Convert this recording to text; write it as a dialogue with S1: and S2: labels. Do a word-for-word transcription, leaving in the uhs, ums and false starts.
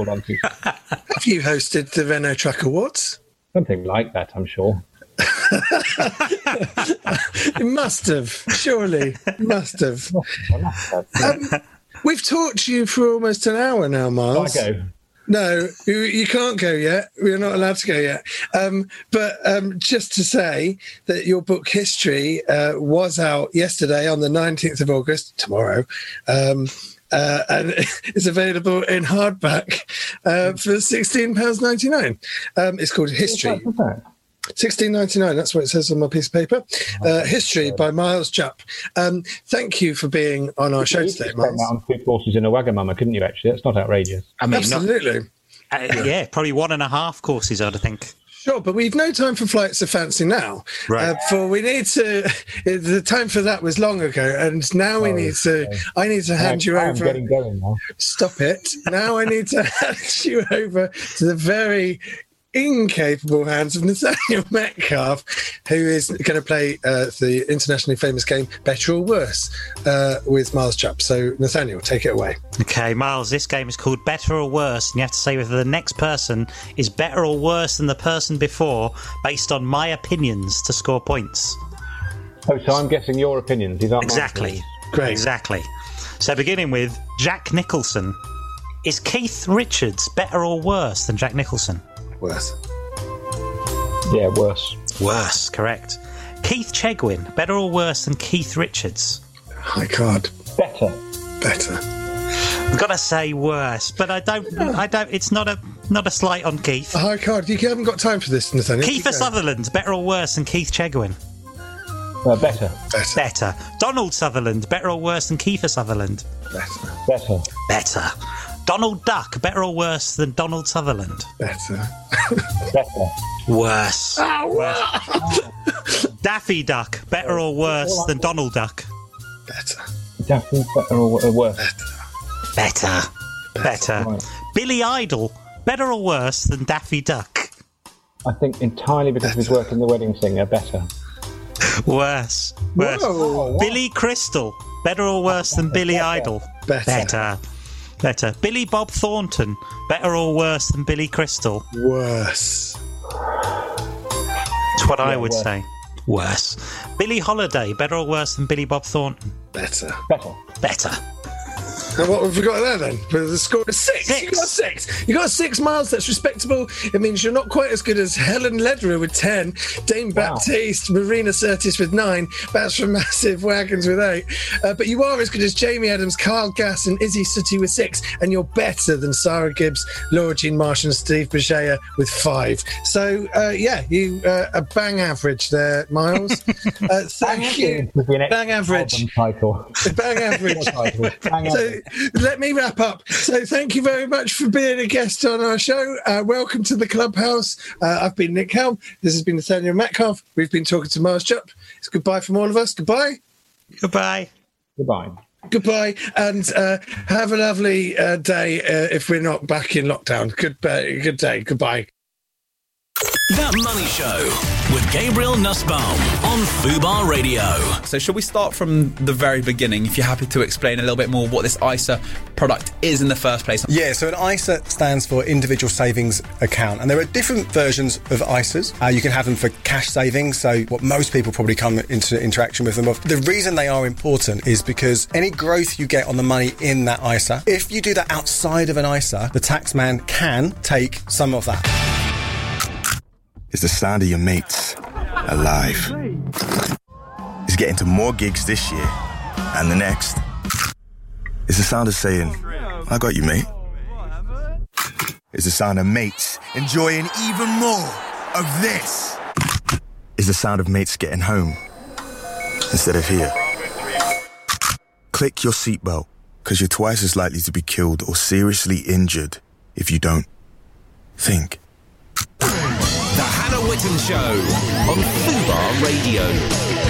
S1: called on to.
S2: Have you hosted the Renault Truck Awards?
S1: Something like that, I'm sure.
S2: It must have, surely. Must have. Um, we've talked to you for almost an hour now, Miles.
S1: I go.
S2: No, you, you can't go yet. We're not allowed to go yet. Um, but um, just to say that your book History uh, was out yesterday on the nineteenth of August, tomorrow, um, uh, and it's available in hardback uh, for sixteen pounds ninety-nine. Um, it's called History. sixteen ninety-nine, that's what it says on my piece of paper. Uh, History by Miles Jupp. Um, thank you for being on our show today, Miles.
S1: You on two courses in a Wagamama, couldn't you, actually? That's not outrageous.
S3: I mean,
S2: Absolutely.
S3: Not, uh, yeah, probably one and a half courses, I'd think.
S2: Sure, but we've no time for flights of fancy now.
S3: Right.
S2: Uh, for we need to. The time for that was long ago, and now we oh, need to. Okay. I need to hand I, you
S1: I
S2: over.
S1: I'm getting going now.
S2: Stop it! Now I need to hand you over to the very incapable hands of Nathaniel Metcalf, who is going to play uh, the internationally famous game Better or Worse uh, with Miles Jupp. So, Nathaniel, take it away.
S3: Okay, Miles, this game is called Better or Worse, and you have to say whether the next person is better or worse than the person before based on my opinions to score points.
S1: Oh, so I'm guessing your opinions. These aren't
S3: exactly.
S1: Mine.
S2: Great.
S3: Exactly. So, beginning with Jack Nicholson. Is Keith Richards better or worse than Jack Nicholson?
S2: Worse.
S1: Yeah, worse.
S3: Worse, correct. Keith Chegwin, better or worse than Keith Richards?
S2: High card.
S1: Better.
S2: Better.
S3: I've got to say worse, but I don't. Yeah. I don't. It's not a not a slight on Keith.
S2: A high card. You haven't got time for this, Nathaniel.
S3: Kiefer Sutherland, better or worse than Keith Chegwin?
S1: Uh, better.
S2: Better.
S3: Better. Donald Sutherland, better or worse than Kiefer Sutherland?
S2: Better.
S1: Better.
S3: Better. Donald Duck, better or worse than Donald Sutherland?
S2: Better.
S1: Better.
S3: Worse.
S2: Oh,
S3: worse. Daffy Duck, better or worse than Donald Duck?
S2: Better.
S1: Daffy, better or worse?
S2: Better.
S3: Better. Better. Right. Billy Idol, better or worse than Daffy Duck?
S1: I think entirely because better. of his work in The Wedding Singer, better.
S3: Worse. Worse.
S2: Whoa,
S3: Billy Crystal, better or worse than better. Billy Idol?
S2: Better.
S3: Better. Better. Billy Bob Thornton, better or worse than Billy Crystal?
S2: Worse.
S3: That's what yeah, I would worse. say. Worse. Billie Holiday, better or worse than Billy Bob Thornton?
S2: Better.
S1: Better.
S3: Better.
S2: And what have we got there then? The score is six.
S3: six.
S2: You got six. You got six, Miles. That's respectable. It means you're not quite as good as Helen Lederer with ten, Dame wow. Baptiste, Marina Sirtis with nine, Bats from Massive Wagons with eight. Uh, but you are as good as Jamie Adams, Carl Gass, and Izzy Sooty with six, and you're better than Sarah Gibbs, Laura Jean Marsh, and Steve Bajea with five. So uh, yeah, you uh, a bang average there, Miles. uh, thank you. Bang average.
S1: Title.
S2: Bang average.
S1: Bang average.
S2: So, let me wrap up. So thank you very much for being a guest on our show. Uh, welcome to the Clubhouse. Uh, I've been Nick Helm. This has been Nathaniel Metcalf. We've been talking to Miles Jupp. It's goodbye from all of us. Goodbye.
S3: Goodbye.
S1: Goodbye.
S2: Goodbye. And uh, have a lovely uh, day uh, if we're not back in lockdown. Good, uh, good day. Goodbye.
S4: That Money Show with Gabriel Nussbaum on Fubar Radio.
S5: So shall we start from the very beginning, if you're happy to explain a little bit more what this I S A product is in the first place?
S6: Yeah, so an I S A stands for Individual Savings Account, and there are different versions of I S As. Uh, you can have them for cash savings, so what most people probably come into interaction with them of. The reason they are important is because any growth you get on the money in that I S A, if you do that outside of an I S A, the taxman can take some of that.
S7: It's the sound of your mates alive. It's getting to more gigs this year and the next. It's the sound of saying, I got you, mate. It's the sound of mates enjoying even more of this. It's the sound of mates getting home instead of here. Click your seatbelt, because you're twice as likely to be killed or seriously injured if you don't think.
S4: The Hannah Whitten Show on Fubar Radio.